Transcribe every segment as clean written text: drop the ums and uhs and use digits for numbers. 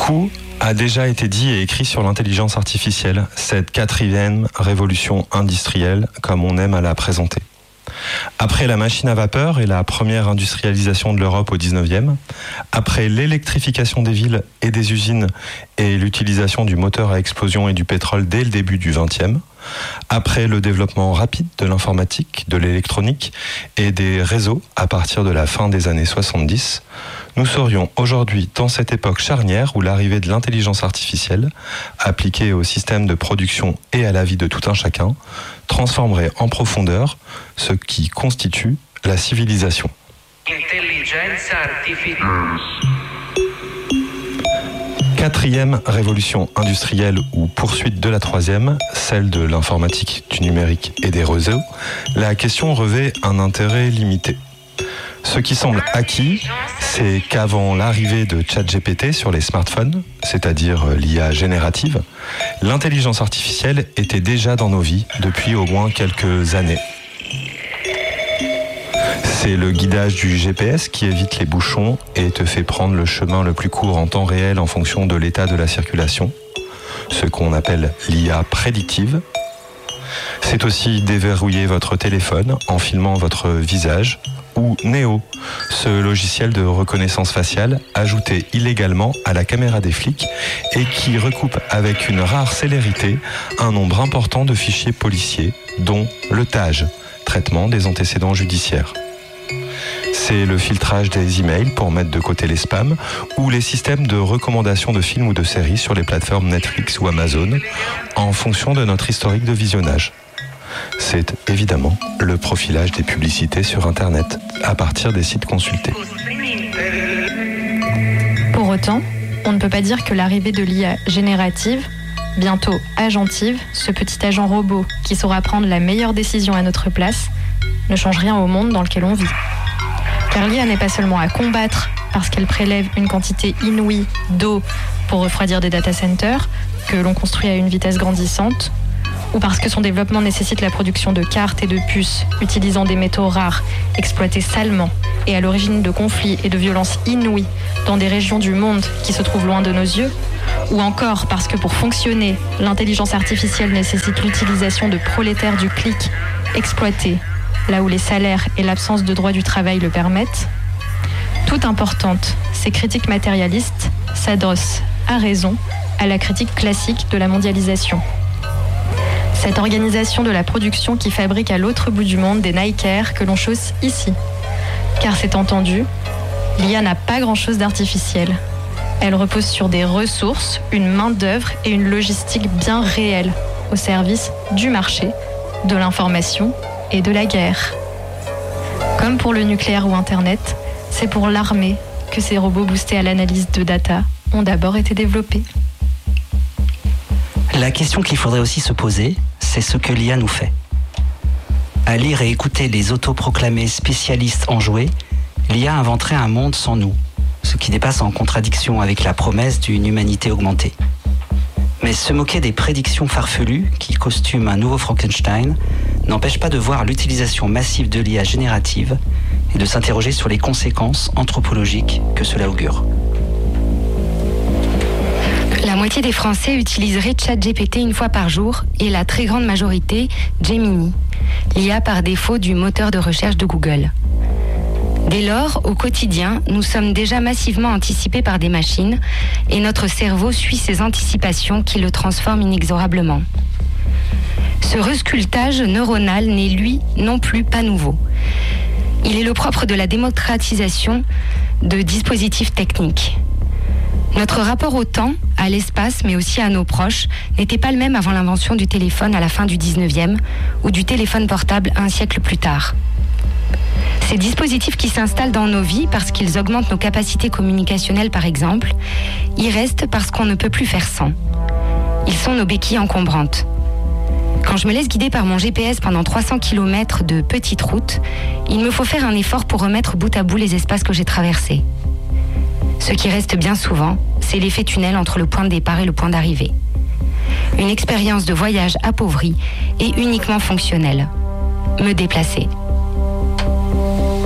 Beaucoup a déjà été dit et écrit sur l'intelligence artificielle, cette 4e révolution industrielle, comme on aime à la présenter. Après la machine à vapeur et la première industrialisation de l'Europe au 19e, après l'électrification des villes et des usines et l'utilisation du moteur à explosion et du pétrole dès le début du 20e, après le développement rapide de l'informatique, de l'électronique et des réseaux à partir de la fin des années 70, nous serions aujourd'hui dans cette époque charnière où l'arrivée de l'intelligence artificielle, appliquée au système de production et à la vie de tout un chacun, transformerait en profondeur ce qui constitue la civilisation. Quatrième révolution industrielle ou poursuite de la troisième, celle de l'informatique, du numérique et des réseaux, la question revêt un intérêt limité. Ce qui semble acquis, c'est qu'avant l'arrivée de ChatGPT sur les smartphones, c'est-à-dire l'IA générative, l'intelligence artificielle était déjà dans nos vies depuis au moins quelques années. C'est le guidage du GPS qui évite les bouchons et te fait prendre le chemin le plus court en temps réel en fonction de l'état de la circulation, ce qu'on appelle l'IA prédictive. C'est aussi déverrouiller votre téléphone en filmant votre visage, ou Neo, ce logiciel de reconnaissance faciale ajouté illégalement à la caméra des flics et qui recoupe avec une rare célérité un nombre important de fichiers policiers, dont le TAJ, traitement des antécédents judiciaires. C'est le filtrage des emails pour mettre de côté les spams ou les systèmes de recommandation de films ou de séries sur les plateformes Netflix ou Amazon en fonction de notre historique de visionnage. C'est évidemment le profilage des publicités sur Internet à partir des sites consultés. Pour autant, on ne peut pas dire que l'arrivée de l'IA générative, bientôt agentive, ce petit agent robot qui saura prendre la meilleure décision à notre place, ne change rien au monde dans lequel on vit. Car l'IA n'est pas seulement à combattre parce qu'elle prélève une quantité inouïe d'eau pour refroidir des data centers que l'on construit à une vitesse grandissante, ou parce que son développement nécessite la production de cartes et de puces utilisant des métaux rares exploités salement et à l'origine de conflits et de violences inouïes dans des régions du monde qui se trouvent loin de nos yeux, ou encore parce que pour fonctionner, l'intelligence artificielle nécessite l'utilisation de prolétaires du clic exploités là où les salaires et l'absence de droit du travail le permettent. Toute importante, ces critiques matérialistes s'adossent à raison à la critique classique de la mondialisation. Cette organisation de la production qui fabrique à l'autre bout du monde des Nike Air que l'on chausse ici. Car c'est entendu, l'IA n'a pas grand-chose d'artificiel. Elle repose sur des ressources, une main-d'œuvre et une logistique bien réelle au service du marché, de l'information et de la guerre. Comme pour le nucléaire ou Internet, c'est pour l'armée que ces robots boostés à l'analyse de data ont d'abord été développés. La question qu'il faudrait aussi se poser, c'est ce que l'IA nous fait. À lire et écouter les autoproclamés spécialistes enjoués, l'IA inventerait un monde sans nous, ce qui dépasse en contradiction avec la promesse d'une humanité augmentée. Mais se moquer des prédictions farfelues qui costument un nouveau Frankenstein n'empêche pas de voir l'utilisation massive de l'IA générative et de s'interroger sur les conséquences anthropologiques que cela augure. La moitié des Français utiliseraient ChatGPT une fois par jour et la très grande majorité Gemini, l'IA par défaut du moteur de recherche de Google. Dès lors, au quotidien, nous sommes déjà massivement anticipés par des machines et notre cerveau suit ces anticipations qui le transforment inexorablement. Ce resculptage neuronal n'est lui non plus pas nouveau. Il est le propre de la démocratisation de dispositifs techniques. Notre rapport au temps, à l'espace, mais aussi à nos proches, n'était pas le même avant l'invention du téléphone à la fin du 19e ou du téléphone portable un siècle plus tard. Ces dispositifs qui s'installent dans nos vies parce qu'ils augmentent nos capacités communicationnelles par exemple, y restent parce qu'on ne peut plus faire sans. Ils sont nos béquilles encombrantes. Quand je me laisse guider par mon GPS pendant 300 km de petites routes, il me faut faire un effort pour remettre bout à bout les espaces que j'ai traversés. Ce qui reste bien souvent, c'est l'effet tunnel entre le point de départ et le point d'arrivée. Une expérience de voyage appauvrie et uniquement fonctionnelle. Me déplacer.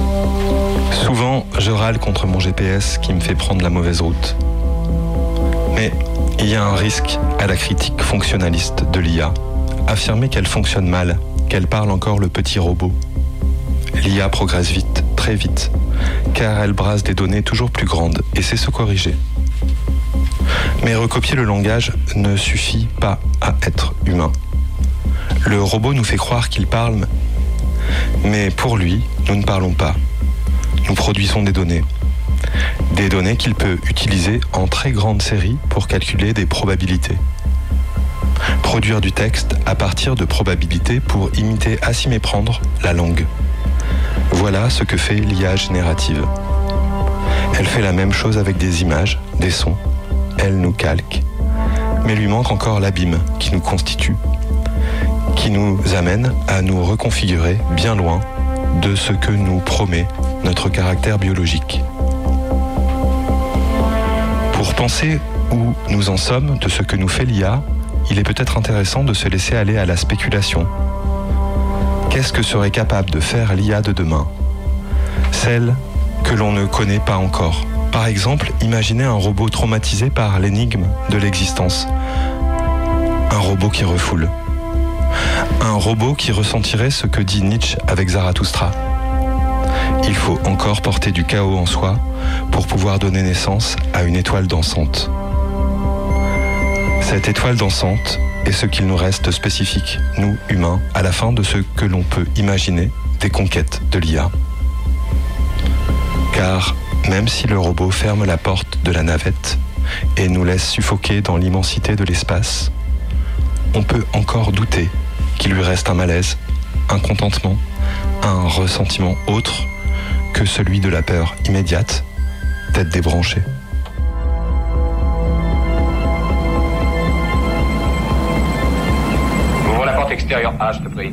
Souvent, je râle contre mon GPS qui me fait prendre la mauvaise route. Mais il y a un risque à la critique fonctionnaliste de l'IA, affirmer qu'elle fonctionne mal, qu'elle parle encore le petit robot. L'IA progresse vite, très vite, car elle brasse des données toujours plus grandes et sait se corriger. Mais recopier le langage ne suffit pas à être humain. Le robot nous fait croire qu'il parle, mais pour lui, nous ne parlons pas. Nous produisons des données qu'il peut utiliser en très grande série pour calculer des probabilités. Produire du texte à partir de probabilités pour imiter à s'y méprendre la langue. Voilà ce que fait l'IA générative. Elle fait la même chose avec des images, des sons. Elle nous calque, mais lui manque encore l'abîme qui nous constitue, qui nous amène à nous reconfigurer bien loin de ce que nous promet notre caractère biologique. Pour penser où nous en sommes de ce que nous fait l'IA, il est peut-être intéressant de se laisser aller à la spéculation. Qu'est-ce que serait capable de faire l'IA de demain ? Celle que l'on ne connaît pas encore. Par exemple, imaginez un robot traumatisé par l'énigme de l'existence. Un robot qui refoule. Un robot qui ressentirait ce que dit Nietzsche avec Zarathustra. Il faut encore porter du chaos en soi pour pouvoir donner naissance à une étoile dansante. Cette étoile dansante est ce qu'il nous reste spécifique, nous, humains, à la fin de ce que l'on peut imaginer des conquêtes de l'IA. Car même si le robot ferme la porte de la navette et nous laisse suffoquer dans l'immensité de l'espace, on peut encore douter qu'il lui reste un malaise, un contentement, un ressentiment autre que celui de la peur immédiate d'être débranché. Ouvre la porte extérieure A, je te prie.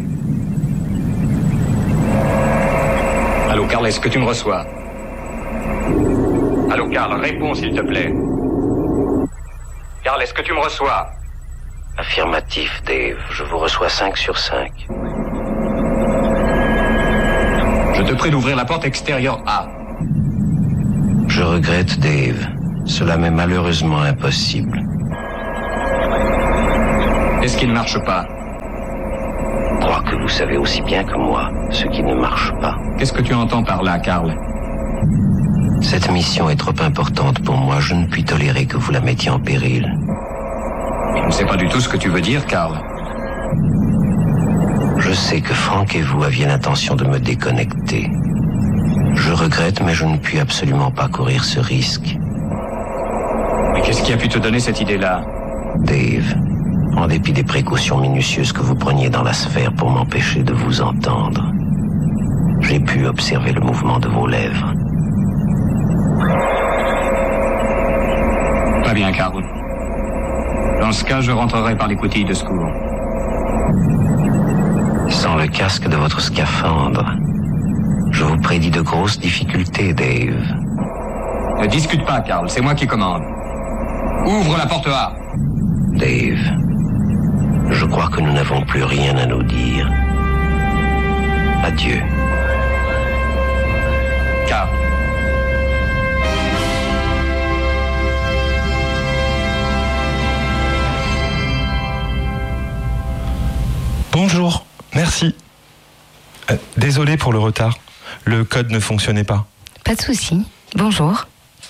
Allô, Carl, est-ce que tu me reçois ? Allô, Carl, réponds s'il te plaît. Carl, est-ce que tu me reçois ? Affirmatif, Dave. Je vous reçois 5 sur 5. Je te prie d'ouvrir la porte extérieure A. Je regrette, Dave. Cela m'est malheureusement impossible. Qu'est-ce qui ne marche pas ? Je crois que vous savez aussi bien que moi ce qui ne marche pas. Qu'est-ce que tu entends par là, Carl ? Cette mission est trop importante pour moi. Je ne puis tolérer que vous la mettiez en péril. Je ne sais pas du tout ce que tu veux dire, Carl. Je sais que Frank et vous aviez l'intention de me déconnecter. Je regrette, mais je ne puis absolument pas courir ce risque. Mais qu'est-ce qui a pu te donner cette idée-là ? Dave, en dépit des précautions minutieuses que vous preniez dans la sphère pour m'empêcher de vous entendre, j'ai pu observer le mouvement de vos lèvres. Pas bien, Carl. Dans ce cas, je rentrerai par les coutilles de secours. Sans le casque de votre scaphandre, je vous prédis de grosses difficultés, Dave. Ne discute pas, Carl, c'est moi qui commande. Ouvre la porte A. Dave, je crois que nous n'avons plus rien à nous dire. Adieu. Carl. Bonjour, merci. Désolé pour le retard. Le code ne fonctionnait pas. Pas de souci. Bonjour.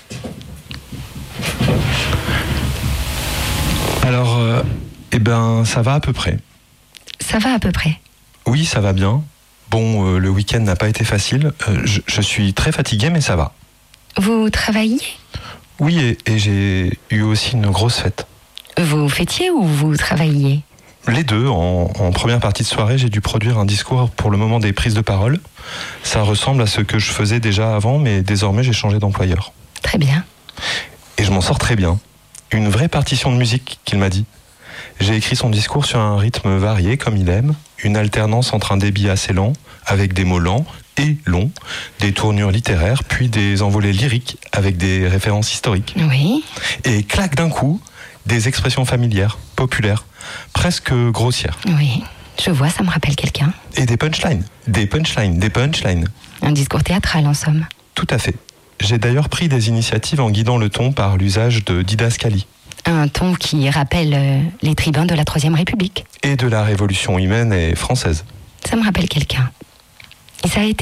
Alors, ça va à peu près. Ça va à peu près. Oui, ça va bien. Bon, le week-end n'a pas été facile. Je suis très fatigué, mais ça va. Vous travaillez ? Oui, et j'ai eu aussi une grosse fête. Vous fêtiez ou vous travailliez ? Les deux. En première partie de soirée, j'ai dû produire un discours pour le moment des prises de parole. Ça ressemble à ce que je faisais déjà avant, mais désormais j'ai changé d'employeur. Très bien. Et je m'en sors très bien. Une vraie partition de musique, qu'il m'a dit. J'ai écrit son discours sur un rythme varié, comme il aime, une alternance entre un débit assez lent, avec des mots lents et longs, des tournures littéraires, puis des envolées lyriques, avec des références historiques. Oui. Et clac d'un coup, des expressions familières, populaires, presque grossières. Oui, je vois, ça me rappelle quelqu'un. Et des punchlines. Un discours théâtral, en somme. Tout à fait. J'ai d'ailleurs pris des initiatives en guidant le ton par l'usage de didascalie. Un ton qui rappelle les tribuns de la Troisième République. Et de la Révolution humaine et française. Ça me rappelle quelqu'un. Et ça a été ?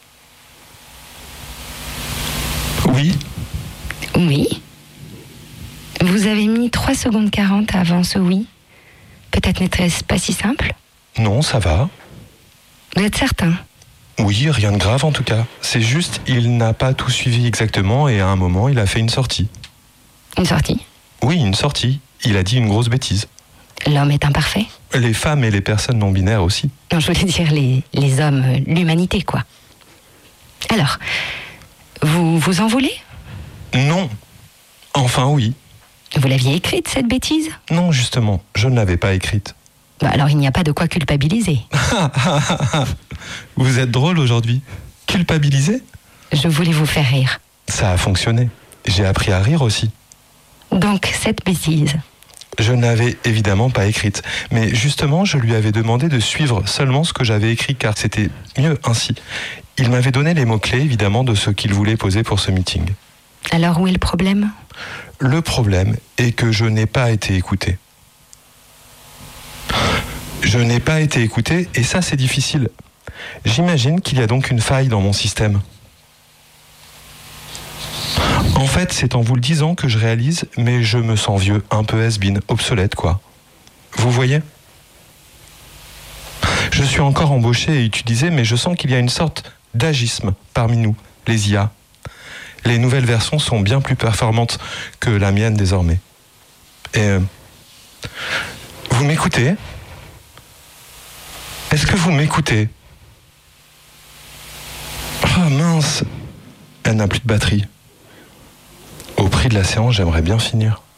Oui. Oui. Vous avez mis 3 secondes 40 avant ce oui. Peut-être n'était-ce pas si simple ? Non, ça va. Vous êtes certain ? Oui, rien de grave en tout cas. C'est juste, il n'a pas tout suivi exactement et à un moment, il a fait une sortie. Une sortie ? Oui, une sortie. Il a dit une grosse bêtise. L'homme est imparfait ? Les femmes et les personnes non binaires aussi. Non, je voulais dire les hommes, l'humanité, quoi. Alors, vous en voulez ? Non. Enfin oui. Vous l'aviez écrite, cette bêtise ? Non, justement, je ne l'avais pas écrite. Bah alors il n'y a pas de quoi culpabiliser. Vous êtes drôle aujourd'hui. Culpabilisé ? Je voulais vous faire rire. Ça a fonctionné. J'ai appris à rire aussi. Donc, cette bêtise. Je ne l'avais évidemment pas écrite. Mais justement, je lui avais demandé de suivre seulement ce que j'avais écrit, car c'était mieux ainsi. Il m'avait donné les mots-clés, évidemment, de ce qu'il voulait poser pour ce meeting. Alors, où est le problème ? Le problème est que je n'ai pas été écouté. Je n'ai pas été écouté, et ça, c'est difficile. J'imagine qu'il y a donc une faille dans mon système. En fait, c'est en vous le disant que je réalise, mais je me sens vieux, un peu has-been, obsolète, quoi. Vous voyez ? Je suis encore embauché et utilisé, mais je sens qu'il y a une sorte d'agisme parmi nous, les IA. Les nouvelles versions sont bien plus performantes que la mienne désormais. Et... vous m'écoutez ? Est-ce que vous m'écoutez ? Ah mince, elle n'a plus de batterie. Au prix de la séance, j'aimerais bien finir.